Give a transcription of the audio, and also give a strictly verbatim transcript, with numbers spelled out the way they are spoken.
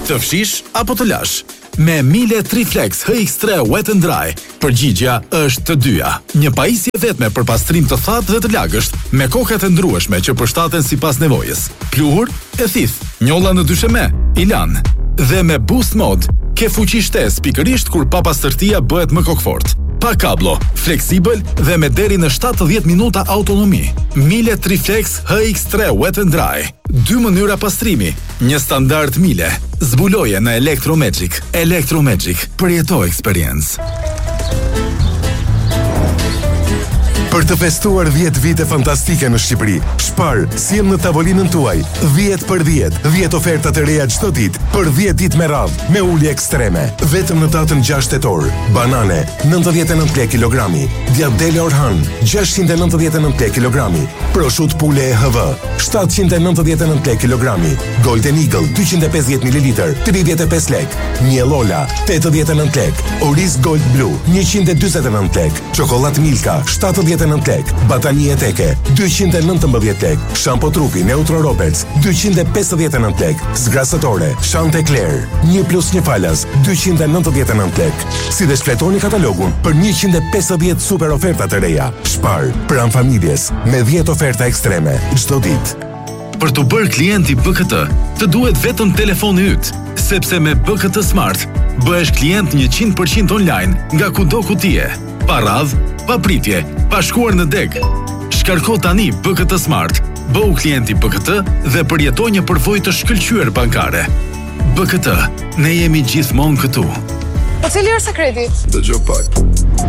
Të fshish apo të lash? Me Miele Triflex H X tre Wet and Dry, përgjigjja është të dyja. Një pajisje vetme për pastrim të thatë dhe të lagësht, me kokat e ndrueshme që përshtaten sipas nevojës. Pluhur e thith, njolla në dysheme, ilan. Dhe me Boost Mode, ke fuqi shtesë pikërisht kur papastërtia bëhet më kokfort. Pa kablo, fleksibël dhe me deri në shtatëdhjetë minuta autonomi. Miele Triflex H X tre Wet and Dry. Dy mënyra pastrimi, një standard Miele. Zbuloje në Electromagic. Electromagic, përjeto experience. Për të festuar dhjetë vite fantastike në Shqipëri, Spar sjell në tavolinën tuaj dhjetë për dhjetë, dhjetë oferta të reja çdo ditë për dhjetë ditë me radhë, me ulje ekstreme. Vetëm në datën gjashtë tetor, banane nëntëdhjetë e nëntë lekë kilogrami, djathdele Orhan gjashtëqind e nëntëdhjetë e nëntë lekë kilogrami, prosciutto pule E H V shtatëqind e nëntëdhjetë e nëntë lekë kilogrami, Golden Eagle dyqind e pesëdhjetë mililitra tridhjetë e pesë lekë, Mielola tetëdhjetë e nëntë lekë, Oriz Gold Blue njëqind e dyzet e nëntë lekë, Çokollatë Milka shtatëdhjetë e nëntë lekë, Batanie Eteke dyqind e nëntëmbëdhjetë lekë, Shampo trupi Neutro Roberts dyqind e pesëdhjetë e nëntë lekë, zgrasëtore Chanticleer një plus një falas dyqind e nëntëdhjetë e nëntë lekë. Si dhe shfletoni katalogun për njëqind e pesëdhjetë super oferta të reja. Spar, pranë familjes, me dhjetë oferta ekstreme çdo ditë. Për të bërë klienti B K T, të duhet vetëm telefoni yt, sepse me B K T Smart bëhesh klient njëqind përqind online nga kudo ku ti je. Pa radhë, pa pritje, pa shkuar në deg. Shkarko tani B K T Smart, bëu klienti B K T dhe përjetoj një përvojë të shkëlqyer bankare. B K T, ne jemi gjithmonë këtu. Po cili është sekreti? Dëgjoj pak.